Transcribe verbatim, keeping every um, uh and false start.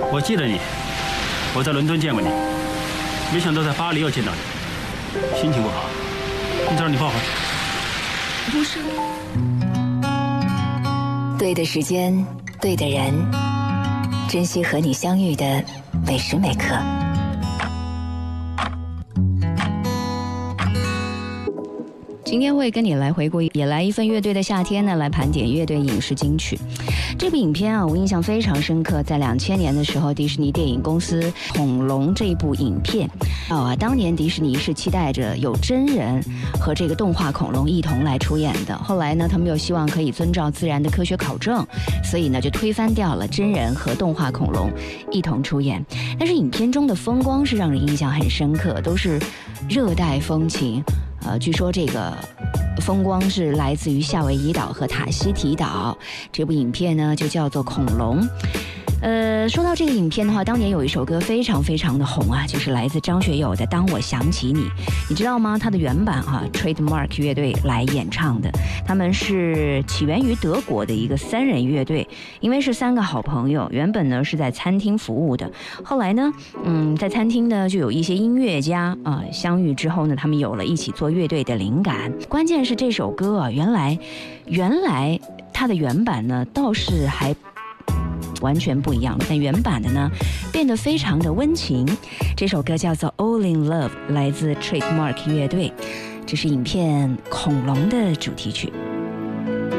我记得你，我在伦敦见过你，没想到在巴黎又见到你，心情不好，你找你抱会儿。 不是。 对的时间，对的人，珍惜和你相遇的每时每刻。 今天会跟你来回顾也来一份乐队的夏天呢，来盘点乐队影视金曲。这部影片啊，我印象非常深刻。在两千年的时候，迪士尼电影公司《恐龙》这部影片，啊，当年迪士尼是期待着有真人和这个动画恐龙一同来出演的。后来呢，他们又希望可以遵照自然的科学考证，所以呢就推翻掉了真人和动画恐龙一同出演。但是影片中的风光是让人印象很深刻，都是热带风情。呃，据说这个风光是来自于夏威夷岛和塔希提岛。这部影片呢就叫做《恐龙》。呃，说到这个影片的话，当年有一首歌非常非常的红啊，就是来自张学友的《当我想起你》，你知道吗？它的原版哈、啊、Trademark 乐队来演唱的，他们是起源于德国的一个三人乐队，因为是三个好朋友，原本呢是在餐厅服务的，后来呢，嗯，在餐厅呢就有一些音乐家啊、呃、相遇之后呢，他们有了一起做乐队的灵感。关键是这首歌啊，原来原来它的原版呢倒是还完全不一样，但原版的呢变得非常的温情。这首歌叫做 All in Love， 来自 Trademark 乐队，这是影片《恐龙》的主题曲。